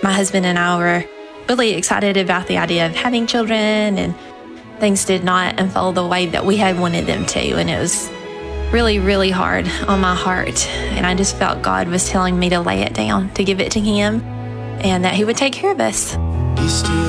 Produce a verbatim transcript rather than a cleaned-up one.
my husband and I were really excited about the idea of having children, and things did not unfold the way that we had wanted them to. And it was really, really hard on my heart. And I just felt God was telling me to lay it down, to give it to him, and that he would take care of us.